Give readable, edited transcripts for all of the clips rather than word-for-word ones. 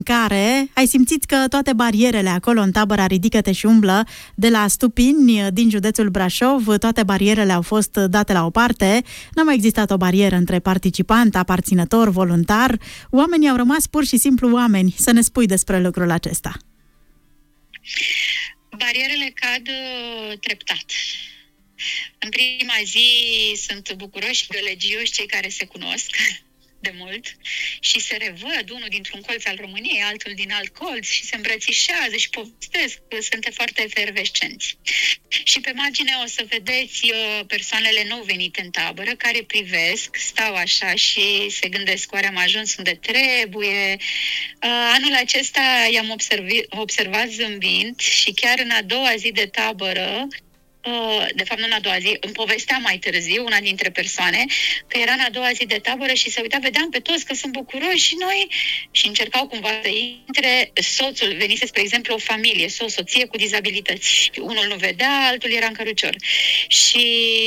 care ai simțit că toate barierele acolo în tabăra Ridică-te și umblă de la Stupini din județul Brașov, toate barierele au fost date la o parte, n-a mai existat o barieră între participant, aparținător, voluntar, oamenii au rămas pur și simplu oameni. Să ne spui despre lucrul acesta. Barierele cad treptat. În prima zi sunt bucuroși și gălăgioși cei care se cunosc de mult și se revăd unul dintr-un colț al României, altul din alt colț și se îmbrățișează și povestesc, sunt foarte efervescenți. Și pe margine o să vedeți persoanele nou venite în tabără care privesc, stau așa și se gândesc, oare am ajuns unde trebuie? Anul acesta i-am observat zâmbind și chiar în a doua zi de tabără, de fapt nu în a doua zi, îmi povestea mai târziu una dintre persoane că era în a doua zi de tabără și se uita, vedeam pe toți că sunt bucuroși și noi și încercau cumva să intre. Soțul venise, spre exemplu, o familie, soție cu dizabilități. Unul nu vedea, altul era în cărucior. Și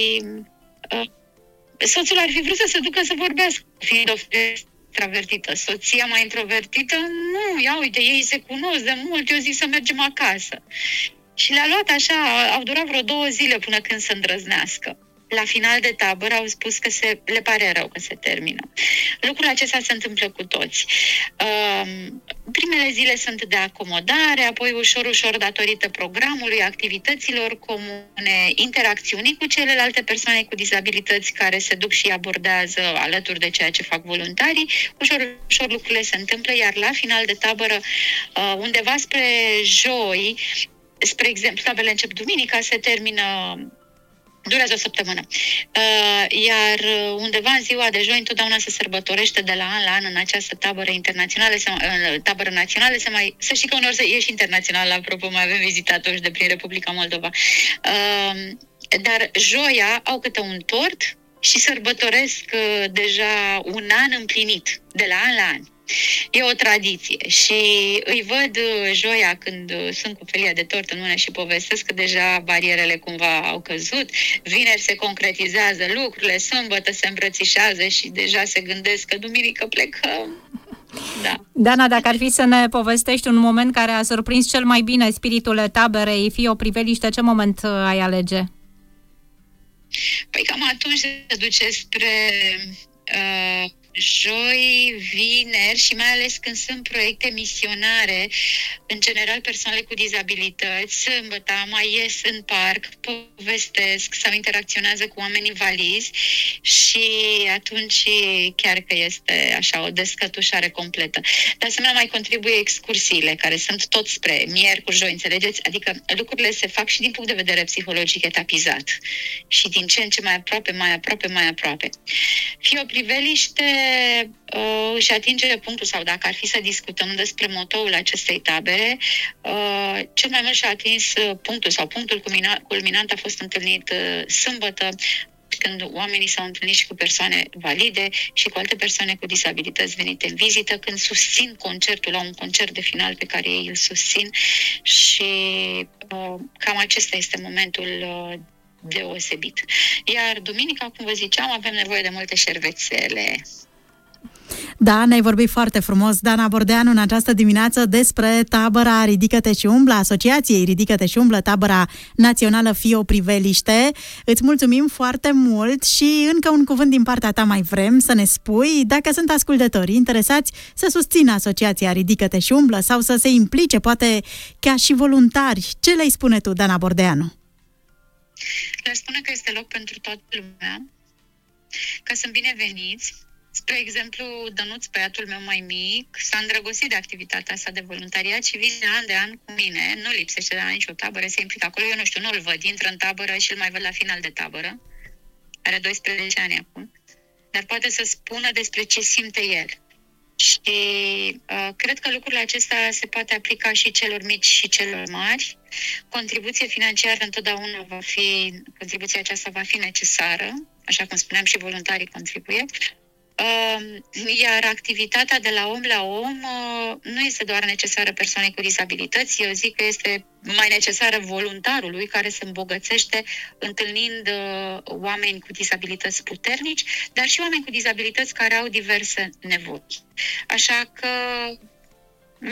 soțul ar fi vrut să se ducă să vorbească, fiind o extravertită. Soția mai introvertită, nu, ia uite, ei se cunosc de mult, eu zic să mergem acasă. Și le-a luat așa, au durat vreo 2 zile până când să îndrăznească. La final de tabără au spus că le pare rău că se termină. Lucrul acesta se întâmplă cu toți. Primele zile sunt de acomodare, apoi ușor, datorită programului, activităților comune, interacțiunii cu celelalte persoane cu dizabilități care se duc și abordează alături de ceea ce fac voluntarii, ușor lucrurile se întâmplă, iar la final de tabără, undeva spre joi, spre exemplu, tabele încep duminica, se termină, durează o săptămână. Iar undeva în ziua de joi, întotdeauna se sărbătorește de la an la an în această tabără internațională, tabără națională, să știi că uneori e și internațional, apropo, mai avem vizitatori de prin Republica Moldova. Dar joia au câte un tort și sărbătoresc deja un an împlinit, de la an la an. E o tradiție și îi văd joia când sunt cu felia de tort în mână și povestesc că deja barierele cumva au căzut, vineri se concretizează lucrurile, sâmbătă se îmbrățișează și deja se gândesc că duminică plecăm. Da. Dana, dacă ar fi să ne povestești un moment care a surprins cel mai bine spiritul taberei, fie o priveliște, ce moment ai alege? Păi cam atunci se duce spre joi, vineri și mai ales când sunt proiecte misionare, în general persoanele cu dizabilități, sâmbătă mai ies în parc, povestesc sau interacționează cu oameni invalizi și atunci chiar că este așa o descătușare completă. De asemenea mai contribuie excursiile care sunt tot spre miercuri, joi, înțelegeți? Adică lucrurile se fac și din punct de vedere psihologic etapizat și din ce în ce mai aproape. Fie o priveliște își atinge punctul, sau dacă ar fi să discutăm despre motoul acestei tabere, cel mai mult și-a atins punctul sau punctul culminant a fost întâlnit sâmbătă, când oamenii s-au întâlnit și cu persoane valide și cu alte persoane cu disabilități venite în vizită, când susțin concertul, la un concert de final pe care ei îl susțin și cam acesta este momentul deosebit. Iar duminica, cum vă ziceam, avem nevoie de multe șervețele. Da, ne-ai vorbit foarte frumos, Dana Bordeanu, în această dimineață despre tabăra Ridică-te și umblă, Asociației Ridică-te și umblă, tabăra națională Fie o priveliște. Îți mulțumim foarte mult și încă un cuvânt din partea ta mai vrem să ne spui dacă sunt ascultători interesați să susțină Asociația Ridică-te și umblă sau să se implice, poate chiar și voluntari. Ce le-ai spune tu, Dana Bordeanu? Le spune că este loc pentru toată lumea, că sunt bineveniți. Spre exemplu, Dănuț, băiatul meu mai mic, s-a îndrăgostit de activitatea asta de voluntariat și vine an de an cu mine. Nu lipsește de la nicio tabără, se implică acolo. Eu nu știu, nu-l văd, intră în tabără și îl mai văd la final de tabără. Are 12 ani acum. Dar poate să spună despre ce simte el. Și cred că lucrul acesta se poate aplica și celor mici și celor mari. Contribuție financiară întotdeauna contribuția aceasta va fi necesară, așa cum spuneam, și voluntarii contribuie. Iar activitatea de la om la om nu este doar necesară persoanei cu dizabilități, eu zic că este mai necesară voluntarului care se îmbogățește întâlnind oameni cu dizabilități puternici, dar și oameni cu dizabilități care au diverse nevoi. Așa că